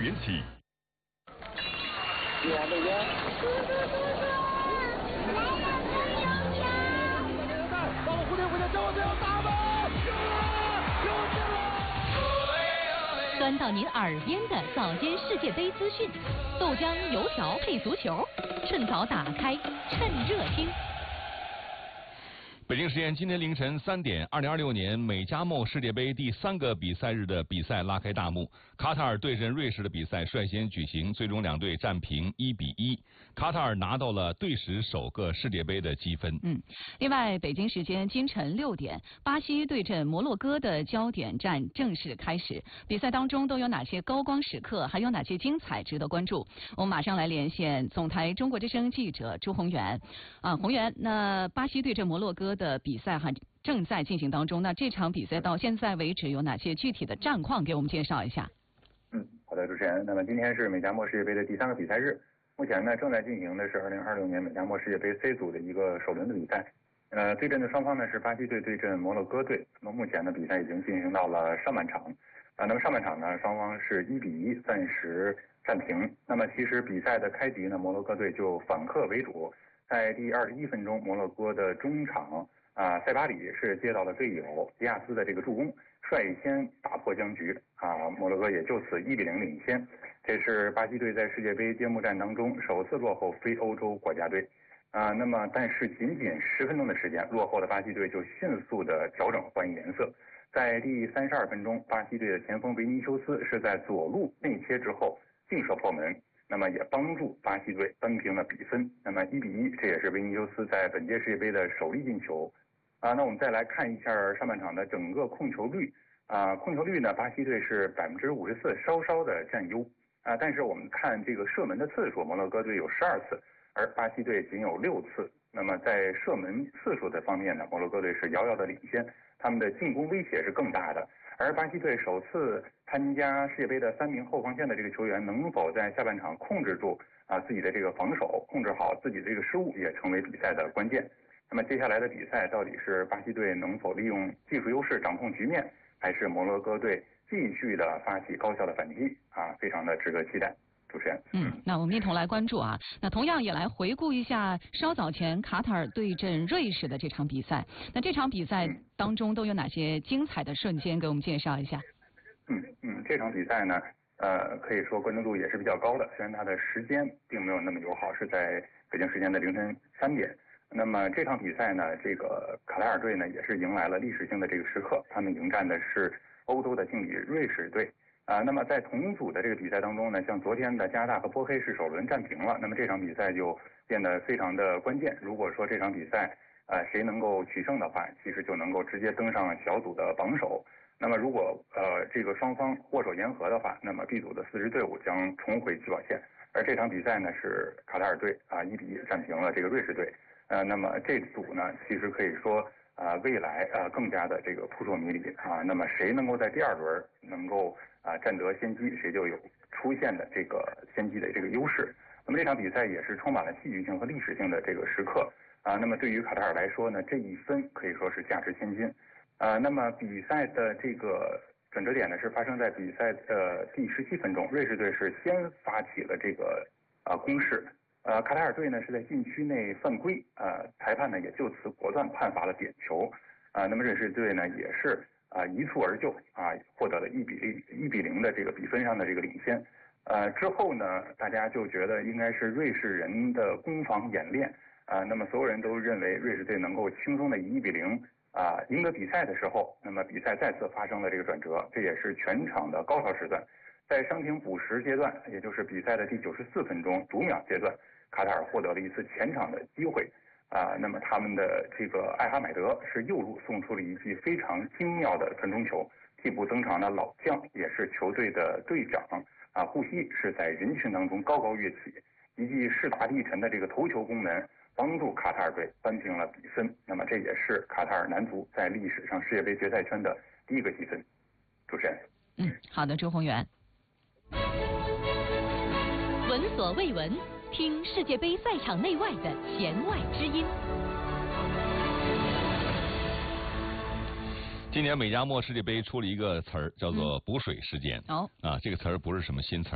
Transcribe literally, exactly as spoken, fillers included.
元起。 你好，美娟。帮我蝴蝶蝴蝶，叫我不要打吧！救我！救命了！ 钻到您耳边的早间世界杯资讯，豆浆油条配足球，趁早打开，趁热听。 北京时间今天凌晨三点，二零二六年美加墨世界杯第三个比赛日的比赛拉开大幕。卡塔尔对阵瑞士的比赛率先举行，最终两队战平一比一。卡塔尔拿到了队史首个世界杯的积分。 嗯，另外，北京时间今晨六点，巴西对阵摩洛哥的焦点战正式开始。比赛当中都有哪些高光时刻，还有哪些精彩值得关注？我们马上来连线总台中国之声记者朱宏元。啊，宏元，那巴西对阵摩洛哥的比赛还正在进行当中，那这场比赛到现在为止有哪些具体的战况？给我们介绍一下。 嗯，好的，主持人。那么今天是美加墨世界杯的第三个比赛日，目前呢正在进行的是二零二六年美加墨世界杯 C 组的一个首轮的比赛。呃，对阵的双方呢是巴西队对阵摩洛哥队。那么目前呢比赛已经进行到了上半场。啊，那么上半场呢双方是一比一暂时战平。那么其实比赛的开局呢，摩洛哥队就反客为主。在第二十一分钟，摩洛哥的中场啊塞巴里是接到了队友迪亚斯的这个助攻，率先打破僵局啊，摩洛哥也就此一比零领先。这是巴西队在世界杯揭幕战当中首次落后非欧洲国家队啊。那么，但是仅仅十分钟的时间，落后的巴西队就迅速的调整换颜色。在第三十二分钟，巴西队的前锋维尼修斯是在左路内切之后劲射破门。那么也帮助巴西队扳平了比分，那么一比一，这也是维尼修斯在本届世界杯的首粒进球。啊，那我们再来看一下上半场的整个控球率啊，控球率呢，巴西队是百分之五十四，稍稍的占优啊。但是我们看这个射门的次数，摩洛哥队有十二次，而巴西队仅有六次。那么在射门次数的方面呢，摩洛哥队是遥遥的领先，他们的进攻威胁是更大的。而巴西队首次参加世界杯的三名后防线的这个球员，能否在下半场控制住啊自己的这个防守，控制好自己的这个失误，也成为比赛的关键。那么接下来的比赛到底是巴西队能否利用技术优势掌控局面，还是摩洛哥队继续的发起高效的反击啊？非常的值得期待。主持人， 嗯，那我们一同来关注啊。那同样也来回顾一下稍早前卡塔尔对阵瑞士的这场比赛。那这场比赛当中都有哪些精彩的瞬间？给我们介绍一下。 嗯嗯，这场比赛呢，呃，可以说关注度也是比较高的，虽然它的时间并没有那么友好，是在北京时间的凌晨三点。那么这场比赛呢，这个卡塔尔队呢也是迎来了历史性的这个时刻，他们迎战的是欧洲的劲旅瑞士队。啊，那么在同组的这个比赛当中呢，像昨天的加拿大和波黑是首轮战平了，那么这场比赛就变得非常的关键。如果说这场比赛呃谁能够取胜的话，其实就能够直接登上小组的榜首。那么如果呃这个双方握手言和的话，那么 B 组的四支队伍将重回起跑线。而这场比赛呢是卡塔尔队啊一比一战平了这个瑞士队。呃，那么这组呢其实可以说啊、呃、未来啊、呃、更加的这个扑朔迷离啊。那么谁能够在第二轮能够啊，占得先机，谁就有出现的这个先机的这个优势。那么这场比赛也是充满了戏剧性和历史性的这个时刻啊。那么对于卡塔尔来说呢，这一分可以说是价值千金啊。那么比赛的这个转折点呢，是发生在比赛的第十七分钟，瑞士队是先发起了这个啊攻势，呃，卡塔尔队呢是在禁区内犯规，呃，裁判呢也就此果断判罚了点球啊。那么瑞士队呢也是。啊，一蹴而就啊，获得了一比零一比零的这个比分上的这个领先。呃，之后呢，大家就觉得应该是瑞士人的攻防演练啊。那么所有人都认为瑞士队能够轻松的以一比零啊赢得比赛的时候，那么比赛再次发生了这个转折，这也是全场的高潮时段。在伤停补时阶段，也就是比赛的第九十四分钟读秒阶段，卡塔尔获得了一次前场的机会。啊，那么他们的这个艾哈迈德是右路送出了一记非常精妙的传中球，替补登场的老将也是球队的队长啊，护膝是在人群当中高高跃起，一记势大力沉的这个头球攻门，帮助卡塔尔队扳平了比分。那么这也是卡塔尔男足在历史上世界杯决赛圈的第一个积分。主持人， 嗯，好的，周宏元。闻所未闻。听世界杯赛场内外的弦外之音。 今年美加墨世界杯出了一个词儿，叫做“补水事件”。 哦， 啊，这个词儿不是什么新词儿。